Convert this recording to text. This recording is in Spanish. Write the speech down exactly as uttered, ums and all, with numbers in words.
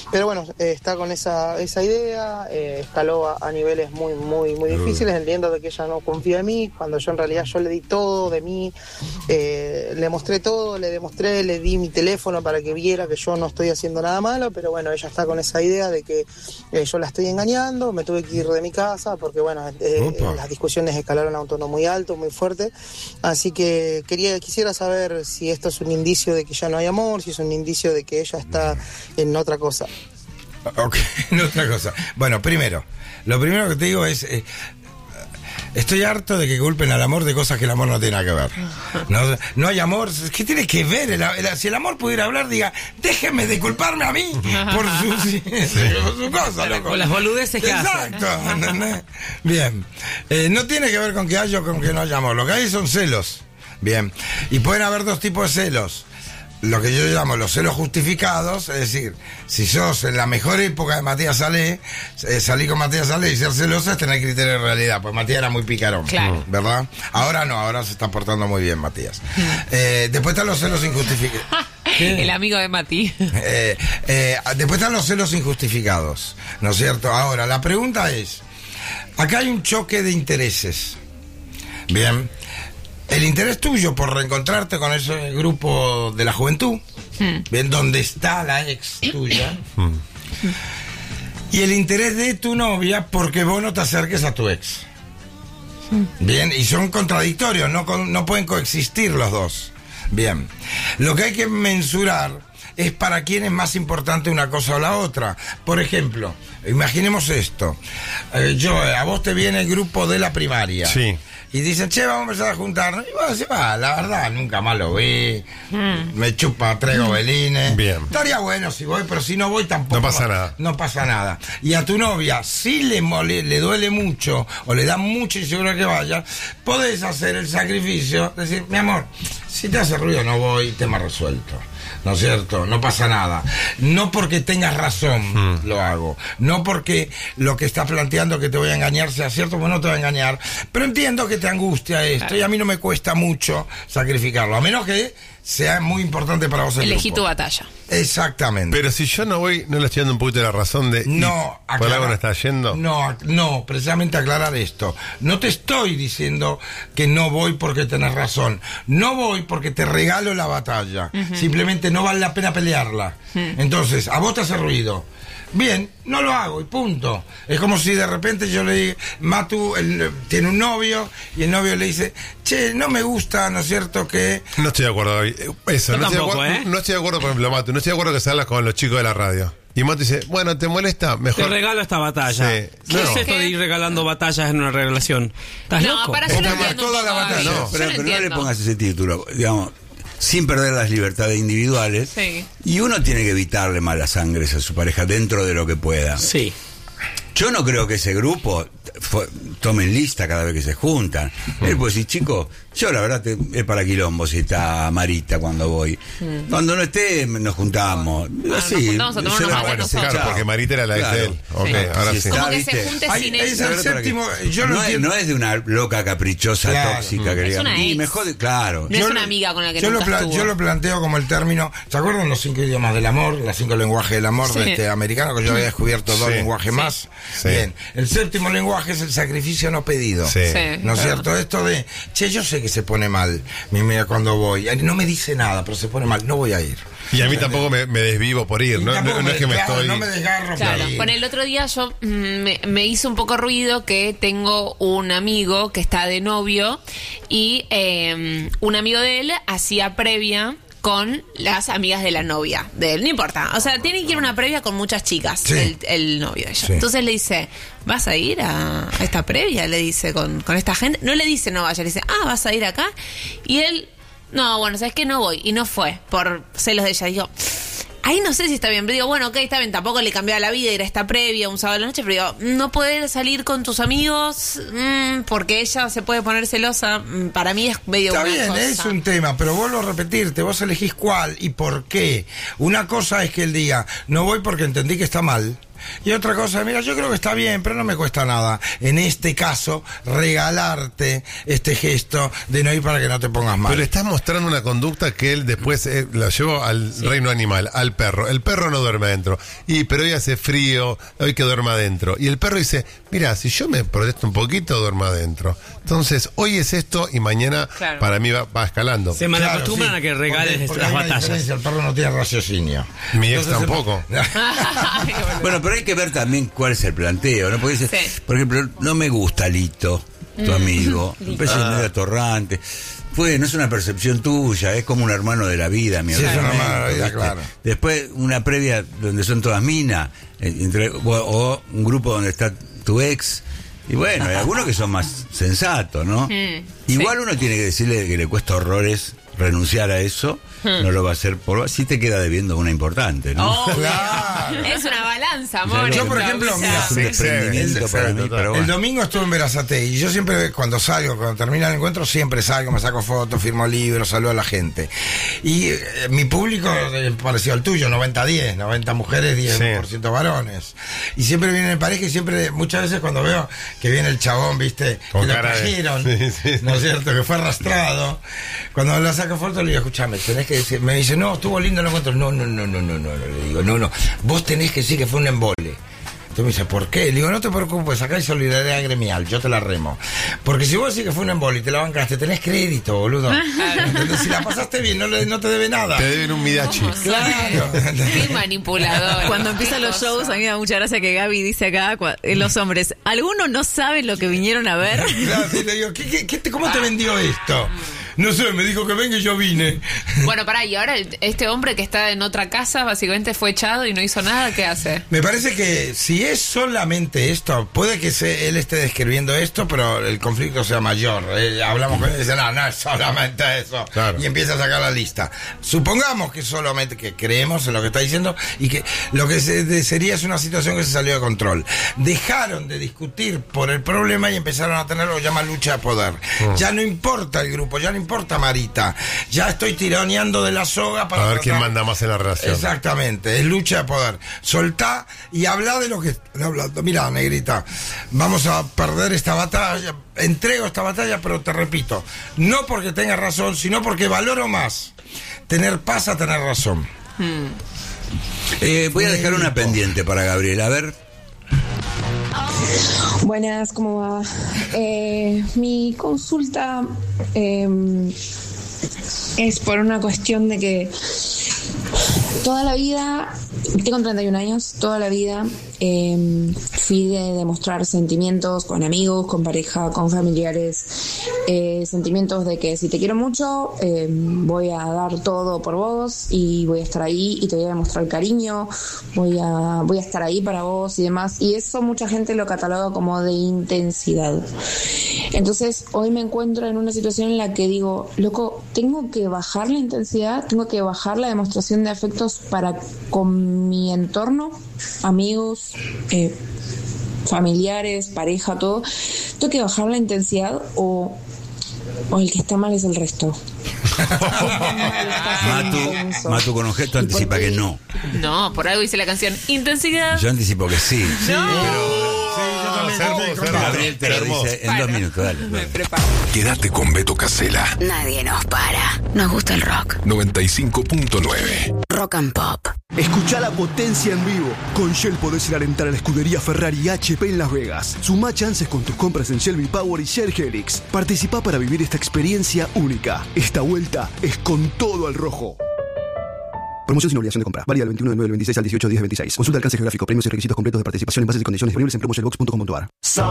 Pero bueno, eh, está con esa esa idea, eh, escaló a, a niveles muy muy muy difíciles, entiendo de que ella no confía en mí, cuando yo en realidad yo le di todo de mí, eh, le mostré todo, le demostré, le di mi teléfono para que viera que yo no estoy haciendo nada malo, pero bueno, ella está con esa idea de que eh, yo la estoy engañando, me tuve que ir de mi casa porque bueno, eh, las discusiones escalaron a un tono muy alto, muy fuerte, así que quería quisiera saber si esto es un indicio de que ya no hay amor, si es un indicio de que ella está en otra cosa. Ok, en otra cosa. Bueno, primero, lo primero que te digo es... Eh, Estoy harto de que culpen al amor de cosas que el amor no tiene nada que ver. No, no hay amor. ¿Qué tiene que ver? El, el, si el amor pudiera hablar, diga, déjenme de culparme a mí por su, sí, por su cosa, loco. Con las boludeces que hacen. Exacto, ¿entendés? Bien. Eh, no tiene que ver con que haya o con que no haya amor. Lo que hay son celos. Bien. Y pueden haber dos tipos de celos. Lo que yo llamo los celos justificados, es decir, si sos en la mejor época de Matías Salé, eh, salí con Matías Salé y ser celoso es tener criterio de realidad, pues Matías era muy picarón, claro. ¿Verdad? Ahora no, ahora se está portando muy bien Matías. Eh, después están los celos injustificados. El amigo de Mati. Eh, eh, después están los celos injustificados, ¿no es cierto? Ahora, la pregunta es, acá hay un choque de intereses, ¿bien? El interés tuyo por reencontrarte con ese grupo de la juventud, mm. bien, donde está la ex tuya, mm. y el interés de tu novia porque vos no te acerques a tu ex. Mm. Bien, y son contradictorios, no, no pueden coexistir los dos. Bien, lo que hay que mensurar es para quién es más importante una cosa o la otra. Por ejemplo, imaginemos esto, eh, yo, a vos te viene el grupo de la primaria. Sí. Y dicen, che, vamos a empezar a juntarnos. Y bueno, se va, la verdad, nunca más lo vi. Mm. Me chupa tres gobelines. Bien. Estaría bueno si voy, pero si no voy tampoco. No pasa va, nada. No pasa nada. Y a tu novia, si le, mole, le duele mucho o le da mucho y seguro que vaya, podés hacer el sacrificio, decir, mi amor, si te hace ruido no voy, tema resuelto. ¿No es cierto? No pasa nada. No porque tengas razón mm. lo hago. No porque lo que estás planteando que te voy a engañar sea cierto, pues no te voy a engañar. Pero entiendo que te angustia esto y a mí no me cuesta mucho sacrificarlo. A menos que sea muy importante para vos el Elegí grupo. Tu batalla. Exactamente. Pero si yo no voy, ¿no le estoy dando un poquito de la razón de no, aclarar, por algo no está yendo? No, no, precisamente aclarar esto. No te estoy diciendo que no voy porque tenés razón. No voy porque te regalo la batalla. Uh-huh. Simplemente no vale la pena pelearla. Uh-huh. Entonces, a vos te hace ruido. Bien, no lo hago y punto. Es como si de repente yo le diga, Matu el, tiene un novio y el novio le dice, che, no me gusta, ¿no es cierto? Que... No estoy de acuerdo. Eso, no, no, tampoco, estoy de acuerdo, ¿eh? no estoy de acuerdo, por ejemplo, Matu, no estoy de acuerdo que salgas con los chicos de la radio. Y Matu dice, bueno, ¿te molesta? Mejor. Te regalo esta batalla. Sí. ¿Qué No. es esto de ir regalando batallas en una relación? ¿Estás No, loco? para yo lo Toma entiendo toda un la poco, batalla. Gaby. No, Yo pero, lo pero no le entiendo. pongas ese título, digamos, sin perder las libertades individuales. Sí. Y uno tiene que evitarle malas sangres a su pareja dentro de lo que pueda. Sí. Yo no creo que ese grupo fue, tomen lista cada vez que se juntan. Mm. Él puede decir, chico, yo la verdad te, es para quilombo si está Marita cuando voy. Mm. Cuando no esté, nos juntamos. Ah, sí, nos juntamos a tomar se unos la- mates nosotros. Claro, porque Marita era la ex Claro. de él. Ok, Sí. ahora Sí, sí. está. Como que ¿viste? se junte Ay, sin es eso. el séptimo, yo lo no, es, entiendo. no es de una loca caprichosa, Claro. tóxica, que Es digamos. una Y ex. me jode, claro. No es Yo una lo- amiga con la que yo nunca lo pla- estuvo. Yo lo planteo como el término, ¿se acuerdan los cinco idiomas del amor? Los cinco lenguajes del amor Sí. de este americano, que yo había descubierto dos Sí. lenguajes Sí. más. Sí. Bien, el séptimo lenguaje es el sacrificio no pedido. Sí. Sí. ¿No es Claro. cierto? Esto de, che, yo sé que se pone mal, mi mira cuando voy, no me dice nada, pero se pone mal, no voy a ir. Y a mí tampoco me, me desvivo por ir, Y ¿no? tampoco No, no es que me claro, estoy... no me desgarro Claro, por ir. con el otro día yo mm, me, me hizo un poco ruido que tengo un amigo que está de novio y eh, un amigo de él hacía previa con las amigas de la novia de él, no importa, o sea, tiene que ir a una previa con muchas chicas, Sí. el, el novio de ella. Sí. Entonces le dice, ¿vas a ir a, a esta previa? Le dice, con, con esta gente. No le dice no vaya, le dice, ah, ¿vas a ir acá? Y él, no, bueno, ¿sabes qué? No voy. Y no fue, por celos de ella. Digo, ahí no sé si está bien, pero digo, bueno, ok, está bien, tampoco le cambiaba la vida ir a esta previa un sábado a la noche, pero digo, no poder salir con tus amigos mmm, porque ella se puede poner celosa, mm, para mí es medio Está una bien, cosa. es un tema, pero vuelvo a repetirte, vos elegís cuál y por qué. Una cosa es que él diga, no voy porque entendí que está mal, Y otra cosa, mira, yo creo que está bien, pero no me cuesta nada. En este caso, regalarte este gesto de no ir para que no te pongas mal. Pero estás mostrando una conducta que él después eh, la llevó al sí. reino animal, al perro. El perro no duerme adentro. Y, pero hoy hace frío, hoy que duerma adentro. Y el perro dice, mira, si yo me protesto un poquito, duermo adentro. Entonces, hoy es esto y mañana claro. para mí va, va escalando. Se malacostumbran claro, sí. a que regales porque, porque las hay batallas. El perro no tiene raciocinio. Mi ex Entonces, tampoco. Bueno, pero hay que ver también cuál es el planteo, ¿no? Porque, sí. por ejemplo, no me gusta Lito, tu mm. amigo. Me parece ah. medio atorrante. Pues no es una percepción tuya, es como un hermano de la vida, mi sí, hermano. Es un hermano de la vida, claro. Después, una previa donde son todas minas, entre, o, o un grupo donde está tu ex. Y bueno, hay algunos que son más sensatos, ¿no? Mm, Igual sí. uno tiene que decirle que le cuesta horrores renunciar a eso. Hmm. No lo va a hacer por... Sí te queda debiendo una importante, ¿no? Oh, claro. Es una balanza, amor. Yo, por ejemplo, mira, es un desprendimiento el, para mí, pero bueno. El domingo estuve en Berazategui y yo siempre, cuando salgo, cuando termina el encuentro, siempre salgo, me saco fotos, firmo libros, saludo a la gente. Y eh, mi público es parecido al tuyo, noventa a diez, noventa mujeres, diez por ciento sí. varones. Y siempre vienen en pareja y siempre, muchas veces cuando veo que viene el chabón, viste, con que lo trajeron, sí, sí. ¿no es cierto? Que fue arrastrado. Cuando le saco fotos le digo, escuchame, tenés que decir, me dice, no, estuvo lindo el encuentro. No, no, no, no, no, no, le digo, no, no, vos tenés que decir que fue un embole. Entonces me dice, ¿por qué? Le digo, no te preocupes, acá hay solidaridad gremial, yo te la remo. Porque si vos decís que fue un embole y te la bancaste, tenés crédito, boludo. Entonces, si la pasaste bien, no, le, no te debe nada. Te deben un Midachi. No, claro. Qué manipulador. Cuando empiezan los shows, a mí me da mucha gracia que Gaby dice acá, en los hombres, ¿algunos no saben lo que vinieron a ver? Claro, sí, le digo, ¿qué, qué, qué te, ¿cómo te vendió esto? No sé, me dijo que venga y yo vine. Bueno, pará, y ahora este hombre que está en otra casa básicamente fue echado y no hizo nada, ¿qué hace? Me parece que si es solamente esto, puede que se, él esté describiendo esto, pero el conflicto sea mayor. Eh, hablamos con él y dice, no, no es solamente eso. Claro. Y empieza a sacar la lista. Supongamos que solamente, que creemos en lo que está diciendo y que lo que se, de, sería es una situación que se salió de control. Dejaron de discutir por el problema y empezaron a tener lo que llama lucha de poder. Mm. Ya no importa el grupo, ya no importa importa Marita, ya estoy tironeando de la soga para a ver tratar... quién manda más en la relación. Exactamente, es lucha de poder. Soltá y habla de lo que están hablando. Mira, negrita, vamos a perder esta batalla, entrego esta batalla, pero te repito, no porque tenga razón, sino porque valoro más tener paz a tener razón. Hmm. Eh, voy a dejar una pendiente para Gabriel, a ver. Buenas, ¿cómo va? Eh, mi consulta eh, es por una cuestión de que toda la vida, tengo treinta y un años, toda la vida eh, fui de demostrar sentimientos con amigos, con pareja, con familiares, eh, sentimientos de que si te quiero mucho, eh, voy a dar todo por vos y voy a estar ahí y te voy a demostrar cariño, voy a, voy a estar ahí para vos y demás, y eso mucha gente lo cataloga como de intensidad. Entonces hoy me encuentro en una situación en la que digo, loco, tengo que bajar la intensidad, tengo que bajar la demostración de afectos para con mi entorno, amigos, eh, familiares, pareja, todo. Tengo que bajar la intensidad o, o el que está mal es el resto. Matu, Matu con un gesto anticipa que no. No, por algo dice la canción Intensidad. Yo anticipo que sí. Sí, no. pero... Gabriel te lo dice en dos minutos, dale. Me preparo. Quédate con Beto Casella. Nadie nos para. Nos gusta el rock. noventa y cinco punto nueve. Rock and Pop. Escuchá la potencia en vivo. Con Shell podés ir a alentar a la escudería Ferrari y H P en Las Vegas. Sumá chances con tus compras en Shell V-Power y Shell Helix. Participá para vivir esta experiencia única. Esta vuelta es con todo al rojo. Promoción sin obligación de compra. Válida del veintiuno de nueve del veintiséis al dieciocho de diez del veintiséis. Consulta alcance geográfico, premios y requisitos completos de participación en bases y condiciones disponibles en promotionbox punto com punto a r.